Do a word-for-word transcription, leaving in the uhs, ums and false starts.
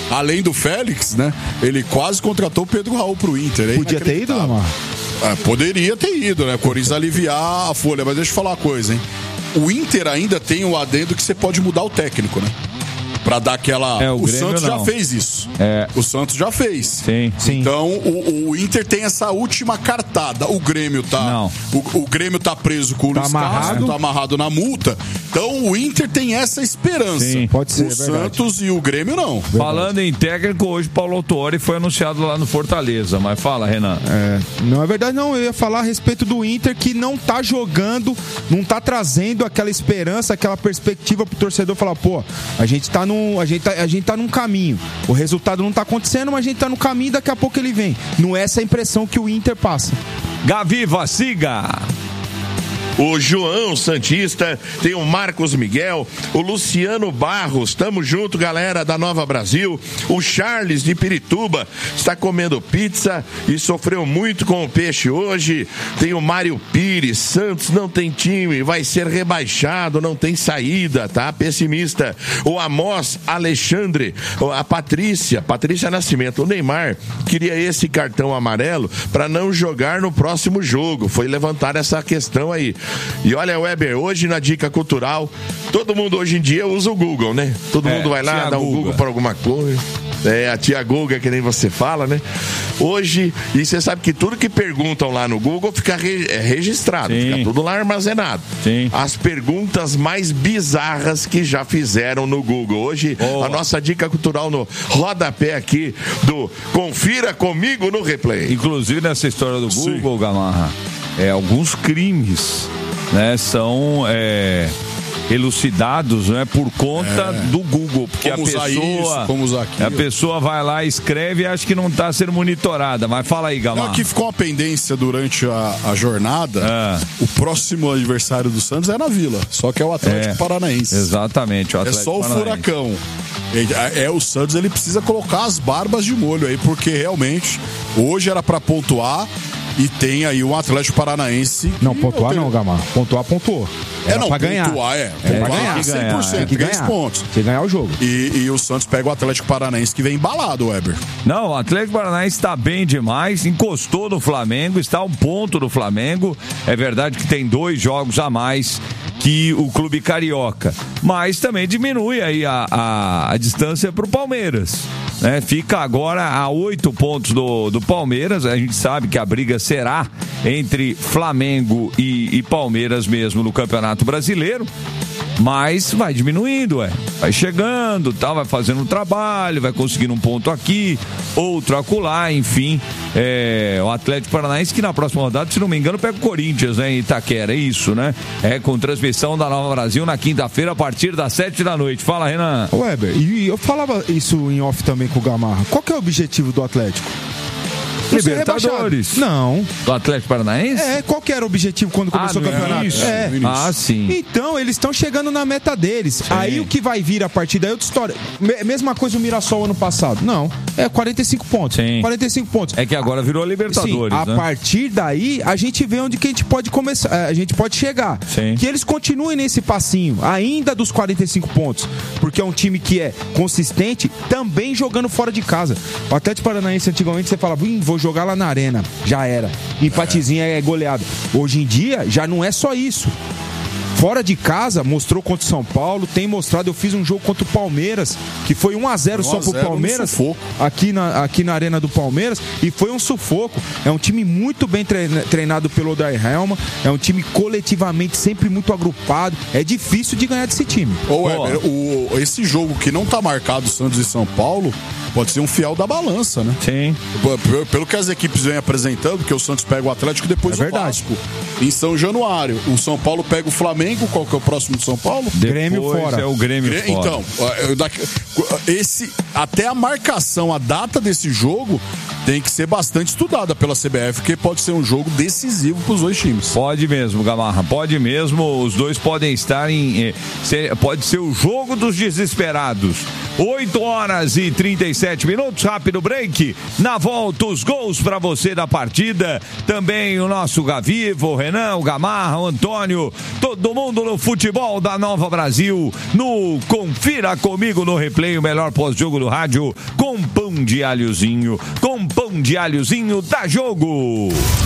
além do Félix, né? Ele quase contratou o Pedro Raul pro Inter. Hein? Podia ter ido, Lamar? É, poderia ter ido, né? O Corinthians aliviar a folha. Mas deixa eu falar uma coisa, hein? O Inter ainda tem o adendo que você pode mudar o técnico, né? Pra dar aquela... É, o o Grêmio Santos não. já fez isso. É. O Santos já fez. Sim. Sim. Então, o, o Inter tem essa última cartada. O Grêmio tá... Não. O, o Grêmio tá preso com o Tá Luiz amarrado. Castro, tá amarrado na multa. Então, o Inter tem essa esperança. Sim. Pode ser, O é verdade. Santos e o Grêmio, não. Falando em técnico, hoje Paulo Autuori foi anunciado lá no Fortaleza. Mas fala, Renan. É, não é verdade, não. Eu ia falar a respeito do Inter que não tá jogando, não tá trazendo aquela esperança, aquela perspectiva pro torcedor falar, pô, a gente tá num, a gente tá, a gente tá num caminho. O resultado não tá acontecendo, mas a gente tá no caminho e daqui a pouco ele vem. Não é essa a impressão que o Inter passa. Gaviva, siga! O João Santista, tem o Marcos Miguel, o Luciano Barros, tamo junto, galera da Nova Brasil. O Charles de Pirituba está comendo pizza e sofreu muito com o peixe hoje. Tem o Mário Pires, Santos não tem time, vai ser rebaixado, não tem saída, tá? Pessimista. O Amós Alexandre, a Patrícia, Patrícia Nascimento, o Neymar queria esse cartão amarelo para não jogar no próximo jogo. Foi levantar essa questão aí. E olha, Weber, hoje na Dica Cultural, todo mundo hoje em dia usa o Google, né? Todo É, mundo vai lá, tia dá um Guga. Google para alguma coisa. É, a tia Guga, que nem você fala, né? Hoje, e você sabe que tudo que perguntam lá no Google fica re, é registrado, Sim. fica tudo lá armazenado. Sim. As perguntas mais bizarras que já fizeram no Google. Hoje, Boa. a nossa Dica Cultural no rodapé aqui do Confira Comigo no Replay. Inclusive nessa história do Google, Gamarra, é, alguns crimes, né, são é, elucidados, né, por conta É. do Google, porque Como a usar pessoa, isso, como usar aquilo. a pessoa vai lá, escreve e acha que não está sendo monitorada. Mas fala aí, Não, Gamarra. aqui ficou uma pendência durante a, a jornada. Ah. O próximo aniversário do Santos é na Vila, só que é o Atlético É, Paranaense. Exatamente. O É Atlético só o Paranaense. furacão. É, é, o Santos, ele precisa colocar as barbas de molho aí, porque realmente hoje era pra pontuar e tem aí um Atlético Paranaense. Não, pontuar não, Gamar. Pontuar, pontuou. É, Era não, pra ganhar. pontuar, é. É, Pontuar pra ganhar. cem por cento, Tem que ganha ganhar. os pontos. Tem que ganhar o jogo. E, e o Santos pega o Atlético Paranaense que vem embalado, Weber. Não, o Atlético Paranaense está bem demais, encostou no Flamengo, está a um ponto do Flamengo. É verdade que tem dois jogos a mais que o clube carioca, mas também diminui aí a, a, a distância para o Palmeiras, né? Fica agora a oito pontos do, do Palmeiras. A gente sabe que a briga será entre Flamengo e, e Palmeiras mesmo no Campeonato Brasileiro. Mas vai diminuindo, é. Vai chegando, tal, vai fazendo um trabalho, vai conseguindo um ponto aqui, outro acolá, enfim. É, o Atlético Paranaense que na próxima rodada, se não me engano, pega o Corinthians, né, em Itaquera, é isso, né? É, com transmissão da Nova Brasil na quinta-feira, a partir das sete da noite. Fala, Renan. Ô, Weber, e eu falava isso em off também com o Gamarra. Qual que é o objetivo do Atlético? Não ser Libertadores. rebaixado. Não. Do Atlético Paranaense? É, qual que era o objetivo quando começou Ah, o campeonato? no início. É. No início. Ah, sim. Então, eles estão chegando na meta deles. Aí o que vai vir a partir daí é outra história. Me- mesma coisa o Mirassol ano passado. Não, é quarenta e cinco pontos. Sim. quarenta e cinco pontos. É que agora virou a Libertadores, Sim, a né? partir daí a gente vê onde que a gente pode começar, a gente pode chegar. Sim. Que eles continuem nesse passinho, ainda dos quarenta e cinco pontos, porque é um time que é consistente, também jogando fora de casa. O Atlético Paranaense antigamente você falava, "Ih, vou jogar lá na Arena", já era. Empatezinho é goleado. Hoje em dia já não é só isso. Fora de casa, mostrou contra o São Paulo, tem mostrado, eu fiz um jogo contra o Palmeiras, que foi um a zero só pro um a zero no Palmeiras, sufoco. aqui na, aqui na Arena do Palmeiras, e foi um sufoco. É um time muito bem treina- treinado pelo Odair Helma, é um time coletivamente sempre muito agrupado, é difícil de ganhar desse time. Ô, Weber, o, esse jogo que não tá marcado Santos e São Paulo pode ser um fiel da balança, né? Sim. P- p- Pelo que as equipes vêm apresentando, porque o Santos pega o Atlético e depois É o verdade. Vasco. Em São Januário. O São Paulo pega o Flamengo. Qual que é o próximo do São Paulo? Grêmio Depois fora. É o Grêmio Gre- fora. Então, ó, eu daqui- esse, até a marcação, a data desse jogo, tem que ser bastante estudada pela C B F, porque pode ser um jogo decisivo para os dois times. Pode mesmo, Gamarra, pode mesmo. Os dois podem estar em... Pode ser o jogo dos desesperados. oito horas e trinta e sete minutos, rápido break. Na volta, os gols para você da partida. Também o nosso Gavivo, o Renan, o Gamarra, o Antônio, todo mundo no futebol da Nova Brasil. No Confira Comigo no Replay, o melhor pós-jogo do rádio, com pão de alhozinho. Com pão de alhozinho, dá jogo!